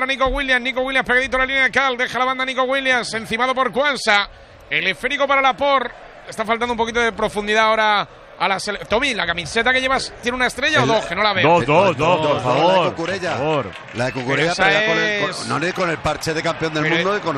para Nico Williams. Nico Williams pegadito a la línea de Cal. Deja la banda Nico Williams. Encimado por Quansah. El esférico para Laporte. Está faltando un poquito de profundidad ahora a la selección. Tommy, ¿la camiseta que llevas tiene una estrella o dos? Que no la veo. Dos, por favor. La de Cucurella, no con el parche de campeón del mundo, con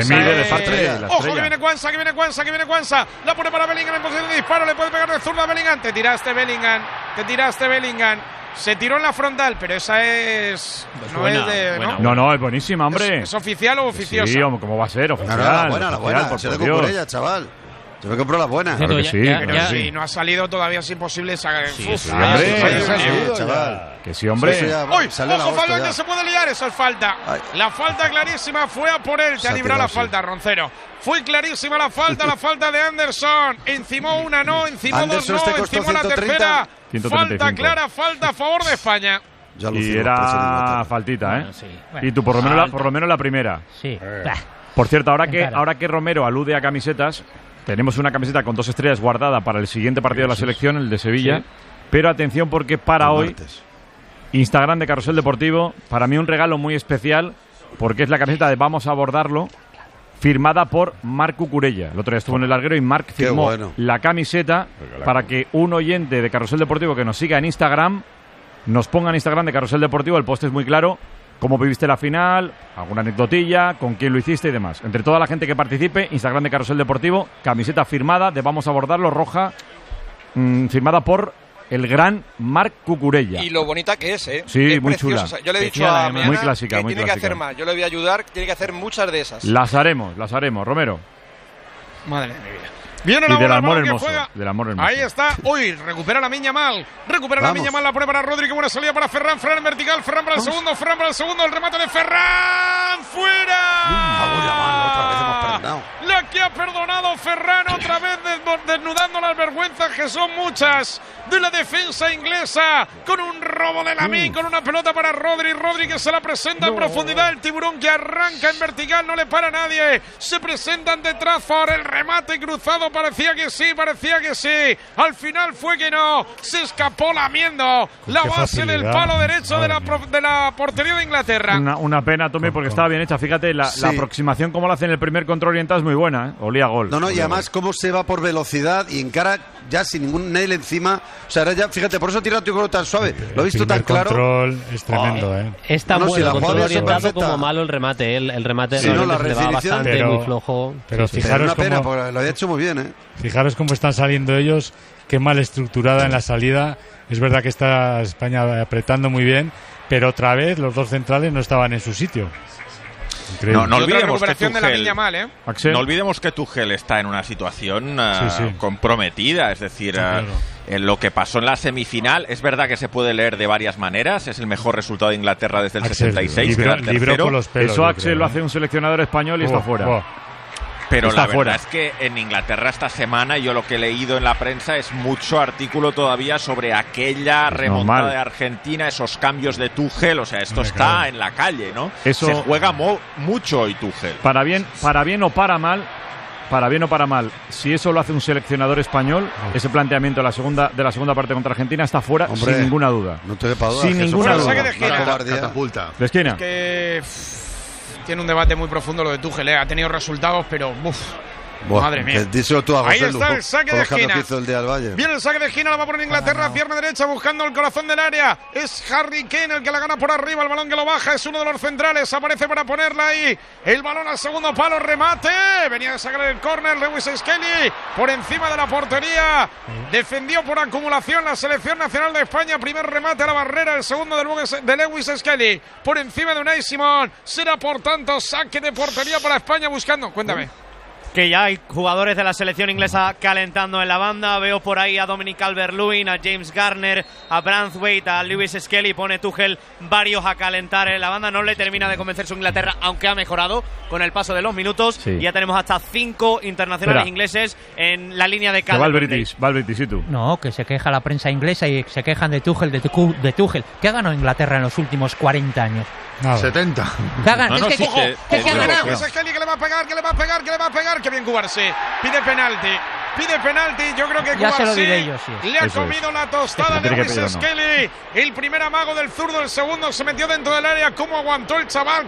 Ojo, que viene Quansah. La pone para Bellingham en posición de disparo. Le puede pegar de zurda a Bellingham. Te tiraste, Bellingham. Se tiró en la frontal, pero esa es... No, es buenísima, hombre. ¿Es oficial o oficiosa? Sí, ¿cómo va a ser? Oficial. La buena. Se de Cucurella, chaval. Yo me compró la buena. Claro que sí. Pero si no ha salido todavía, es imposible sacar. Chaval. Que sí, hombre. Ojo, Fabián, que se puede liar. Eso es falta. La falta clarísima fue a por él. Te ha librado la falta, Roncero. Fue clarísima la falta de Anderson. Encimó una, no. Encimó dos, no. Encimó la tercera. 135. Falta clara, falta a favor de España. Y era faltita, ¿eh? Y tú, por lo menos la primera. Sí. Por cierto, ahora que Romero alude a camisetas, tenemos una camiseta con 2 estrellas guardada para el siguiente partido de la selección, el de Sevilla. Sí. Pero atención, porque para hoy, Instagram de Carrusel Deportivo, para mí un regalo muy especial, porque es la camiseta de Vamos a abordarlo, firmada por Marc Cucurella. El otro día estuvo en el larguero y Marc firmó la camiseta para que un oyente de Carrusel Deportivo que nos siga en Instagram, nos ponga en Instagram de Carrusel Deportivo. El post es muy claro. Cómo viviste la final, alguna anecdotilla, con quién lo hiciste y demás. Entre toda la gente que participe, Instagram de Carrusel Deportivo, camiseta firmada de Vamos a abordarlo, roja, firmada por el gran Marc Cucurella. Y lo bonita que es, ¿eh? Sí, es muy preciosa. chula. O sea, yo le he dicho a mi muy Ana clásica, que muy tiene clásica. que hacer más. Yo le voy a ayudar, tiene que hacer muchas de esas. Las haremos, Romero. Madre mía. Viene y la del bola, amor que hermoso. juega. Del amor hermoso. Ahí está. Uy, recupera la Miña Mal. La Miña Mal, la pone para Rodri. Qué buena salida para Ferran. Ferran en vertical. Ferran para el segundo. El remate de Ferran. ¡Fuera! Otra vez hemos perdonado. La que ha perdonado Ferran otra vez desnudando las vergüenzas, que son muchas, de la defensa inglesa, con un robo de Lamine, con una pelota para Rodri. Rodri que se la presenta en profundidad. El tiburón que arranca en vertical, no le para a nadie. Se presenta ante Trafford. El remate cruzado parecía que sí. Al final fue que no. Se escapó lamiendo la base del palo derecho de la portería de Inglaterra. Una pena, Tommy, porque estaba bien hecha. Fíjate, la aproximación como la hace en el primer control orientado es muy buena, ¿eh? Olía a gol. Y además cómo se va por velocidad y encara ya sin ningún nail encima. O sea, ahora ya, fíjate, por eso tira el tiro tan suave. Lo he visto tan claro. El control es tremendo, ¿eh? Es tan bueno el control orientado como malo el remate. El remate se va bastante, muy flojo. Pero fijaros una pena, porque lo había hecho muy bien, ¿eh? Fijaros cómo están saliendo ellos, qué mal estructurada en la salida. Es verdad que está España apretando muy bien, pero otra vez los dos centrales no estaban en su sitio. No olvidemos no olvidemos que Tuchel está en una situación comprometida, es decir, en lo que pasó en la semifinal, es verdad que se puede leer de varias maneras, es el mejor resultado de Inglaterra desde el 66, quedar tercero. Con los pelos, eso Axel lo hace un seleccionador español y está fuera. Pero la verdad es que en Inglaterra esta semana, yo lo que he leído en la prensa es mucho artículo todavía sobre aquella remontada de Argentina, esos cambios de Tuchel, o sea, esto está en la calle, ¿no? Se juega mucho hoy Tuchel. Para bien o para mal, si eso lo hace un seleccionador español, ese planteamiento de la segunda parte contra Argentina está fuera, sin ninguna duda. No te para duda. Sin ninguna duda. Catapulta. De esquina. Es que tiene un debate muy profundo lo de Tuchel, ha tenido resultados, pero madre mía. Ahí está el saque de esquina. Viene el saque de esquina, la va a poner Inglaterra, pierna derecha, buscando el corazón del área. Es Harry Kane el que la gana por arriba, el balón que lo baja, es uno de los centrales, aparece para ponerla ahí. El balón al segundo palo, remate. Venía de sacar el córner, Lewis Skelly por encima de la portería. Defendió por acumulación la selección nacional de España. Primer remate a la barrera, el segundo de Lewis Skelly por encima de Unai Simón. Será por tanto saque de portería para España buscando. Cuéntame. Que ya hay jugadores de la selección inglesa calentando en la banda. Veo por ahí a Dominic Calvert-Lewin, a James Garner, a Branthwaite, a Lewis Skelly. Pone Tuchel varios a calentar en la banda. No le termina de convencer su Inglaterra, aunque ha mejorado con el paso de los minutos. Sí. Ya tenemos hasta 5 internacionales ingleses en la línea de cada. Va el British, ¿y tú? No, que se queja la prensa inglesa y se quejan de Tuchel, de Tuchel. ¿Qué ha ganado Inglaterra en los últimos 40 años? Nada. 70. ¿Qué ha ganado? ¿Qué ha ganado? Lewis Skelly que le va a pegar. Que bien Cubarsí. Pide penalti. Yo creo que ya se lo Cubarsí diré yo, sí. le ha comido la tostada de Lewis Skelly. El primer amago del zurdo, el segundo se metió dentro del área. ¿Cómo aguantó el chaval?